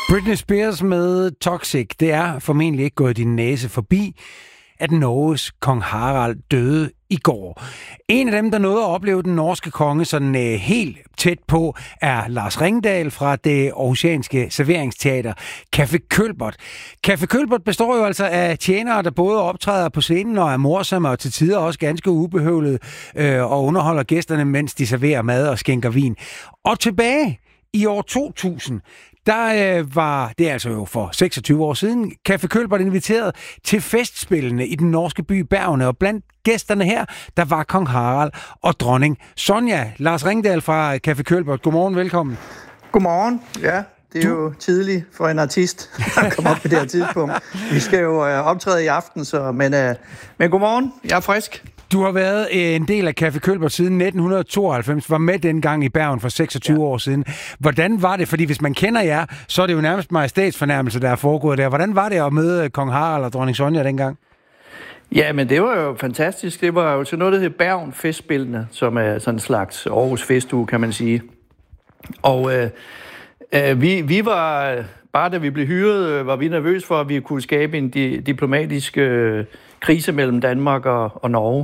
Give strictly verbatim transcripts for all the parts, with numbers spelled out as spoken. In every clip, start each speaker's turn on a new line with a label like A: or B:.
A: Britney Spears med Toxic. Det er formentlig ikke gået din næse forbi, at Norges kong Harald døde i går. En af dem, der nåede at opleve den norske konge sådan uh, helt tæt på, er Lars Ringdal fra det aarhusianske serveringsteater Café Kølbert. Café Kølbert består jo altså af tjenere, der både optræder på scenen og er morsomme og til tider også ganske ubehøvlede øh, og underholder gæsterne, mens de serverer mad og skænker vin. Og tilbage i år to tusind, der øh, var, det er altså jo for seksogtyve år siden, Café Kølbert inviteret til festspillene i den norske by Bergen, og blandt gæsterne her, der var kong Harald og dronning Sonja. Lars Ringdal fra Café Kølbert, godmorgen, velkommen.
B: Godmorgen, ja. Det er du... jo tidligt for en artist at komme op på det her tidspunkt. Vi skal jo øh, optræde i aften, så, men, øh, men godmorgen, jeg er frisk.
A: Du har været en del af Café Kølbert siden nitten tooghalvfems, var med dengang i Bergen for seksogtyve ja. år siden. Hvordan var det? Fordi hvis man kender jer, så er det jo nærmest majestætsfornærmelse, der er foregået der. Hvordan var det at møde kong Harald og dronning Sonja dengang?
B: Ja, men det var jo fantastisk. Det var jo sådan noget, der hed Bergen Festspillene, som er sådan en slags Aarhus festuge, kan man sige. Og øh, øh, vi, vi var, bare da vi blev hyret, var vi nervøse for, at vi kunne skabe en di- diplomatisk øh, krise mellem Danmark og, og Norge.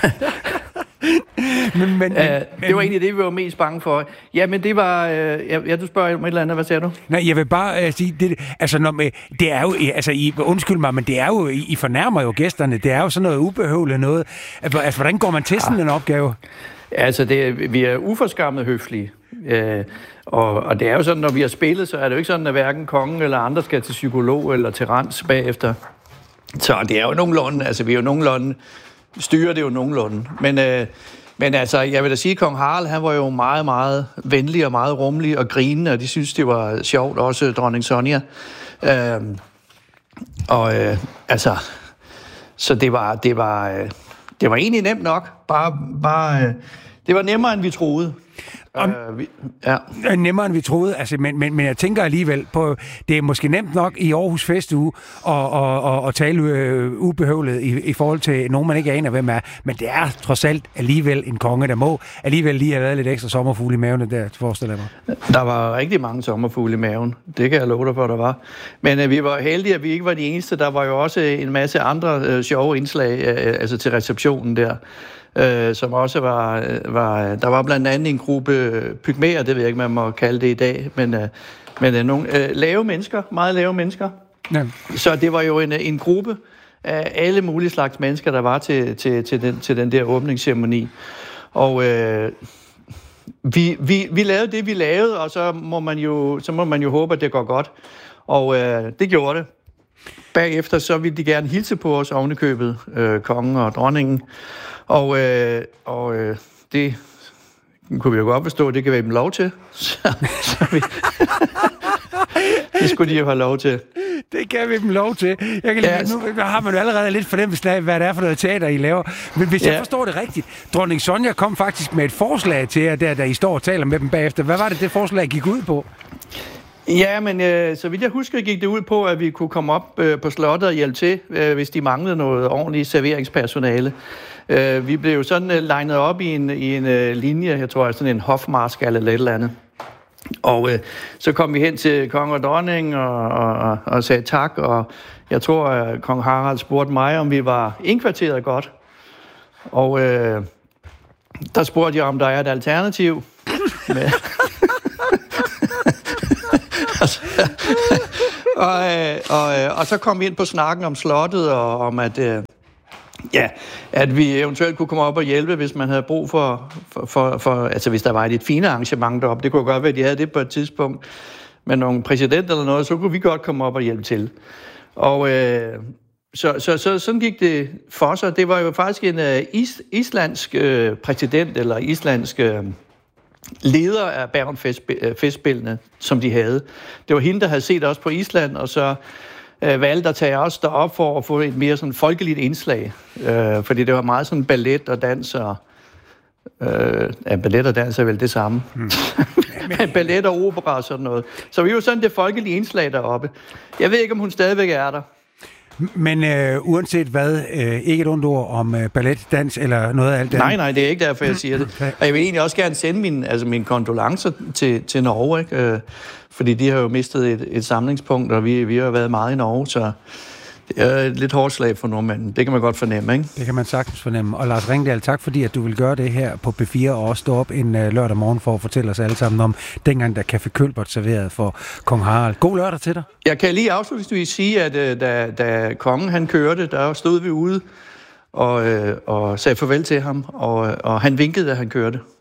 B: men, men, Æh, det var egentlig det, vi var mest bange for. Ja, men det var... Øh, ja, du spørger om et eller andet. Hvad siger du?
A: Nej, jeg vil bare øh, sige... Det, altså, når, det er jo... Altså, I, undskyld mig, men det er jo... I fornærmer jo gæsterne. Det er jo sådan noget ubehøvlet noget. Altså, hvordan går man til sådan en opgave?
B: Altså, det, vi er uforskammet høflige. Øh, og, og det er jo sådan, når vi har spillet, så er det jo ikke sådan, at hverken kongen eller andre skal til psykolog eller til rens bagefter. Så det er jo nogenlunde, altså vi er jo nogenlunde, styrer det jo nogenlunde. Men, øh, men altså, jeg vil da sige, at kong Harald, han var jo meget, meget venlig og meget rummelig og grinende, og de synes, det var sjovt, også dronning Sonja. Øh, og øh, altså, så det var, det var, øh, det var egentlig nemt nok, bare, bare øh, det var nemmere, end vi troede.
A: Om, uh, vi, ja. Nemmere end vi troede, altså, men, men, men jeg tænker alligevel på, det er måske nemt nok i Aarhus Festuge at, at, at, at tale øh, ubehøvlet i, i forhold til nogen, man ikke aner, hvem er, men det er trods alt alligevel en konge, der må alligevel lige have været lidt ekstra sommerfugle i maven, der forestiller mig.
B: Der var rigtig mange sommerfugle i maven, det kan jeg love dig for, der var. Men øh, vi var heldige, at vi ikke var de eneste, der var jo også en masse andre øh, sjove indslag, øh, altså til receptionen der. Øh, som også var, var... Der var blandt andet en gruppe pygmæer, det ved jeg ikke, man må kalde det i dag, men, øh, men øh, nogle øh, lave mennesker, meget lave mennesker. Ja. Så det var jo en, en gruppe af alle mulige slags mennesker, der var til, til, til, den, til den der åbningsceremoni. Og øh, vi, vi, vi lavede det, vi lavede, og så må man jo, så må man jo håbe, at det går godt. Og øh, det gjorde det. Bagefter så ville de gerne hilse på os ovenikøbet, øh, kongen og dronningen. Og, øh, og øh, det kunne vi jo godt forstå, det kan vi dem lov til. Så, så vi, det skulle de jo have lov til.
A: Det kan vi dem lov til. Jeg kan ja, lide, nu har man jo allerede lidt fornemmelse af, hvad det er for noget teater, I laver. Men hvis ja. jeg forstår det rigtigt, dronning Sonja kom faktisk med et forslag til jer, der, der I står og taler med dem bagefter. Hvad var det, det forslag gik ud på?
B: Ja, men øh, så vidt jeg husker, gik det ud på, at vi kunne komme op øh, på slottet og hjælpe til, øh, hvis de manglede noget ordentligt serveringspersonale. Øh, vi blev jo sådan øh, legnet op i en, i en øh, linje, jeg tror, sådan en hofmarskal eller et eller andet. Og øh, så kom vi hen til kong og dronning og, og, og sagde tak, og jeg tror, at kong Harald spurgte mig, om vi var indkvarteret godt. Og øh, der spurgte jeg, om der er et alternativ. Med og, og, og så kom vi ind på snakken om slottet, og om at, ja, at vi eventuelt kunne komme op og hjælpe, hvis man havde brug for, for, for, for altså hvis der var et lidt fine arrangement deroppe. Det kunne godt være, at de havde det på et tidspunkt med nogle præsident eller noget, så kunne vi godt komme op og hjælpe til. Og øh, så, så, så sådan gik det for sig. Det var jo faktisk en uh, is, islandsk uh, præsident, eller islandsk uh, leder af Bergen Festspillene, som de havde. Det var hende, der havde set os på Island, og så øh, valgte at tage os derop for at få et mere sådan folkeligt indslag. Øh, fordi det var meget sådan ballet og dans, og øh, ja, ballet og dans er vel det samme. Hmm. Ballet og opera og sådan noget. Så vi var sådan det folkelige indslag deroppe. Jeg ved ikke, om hun stadigvæk er der.
A: Men øh, uanset hvad, øh, ikke et ondt ord om øh, ballet, dans eller noget af alt det.
B: Nej, nej, det er ikke derfor, jeg siger det. Og jeg vil egentlig også gerne sende mine, altså mine kondolencer til, til Norge, ikke? Øh, fordi de har jo mistet et, et samlingspunkt, og vi, vi har været meget i Norge, så det er et lidt hårdt slag for nordmanden. Det kan man godt fornemme, ikke?
A: Det kan man sagtens fornemme. Og Lars Ringdal, tak fordi, at du vil gøre det her på B fire og også stå op en uh, lørdag morgen for at fortælle os alle sammen om dengang, der Café Kølbert serverede for kong Harald. God lørdag til dig.
B: Jeg kan lige afslutningsvis sige, at uh, da, da kongen han kørte, der stod vi ude og, uh, og sagde farvel til ham, og, og han vinkede, da han kørte.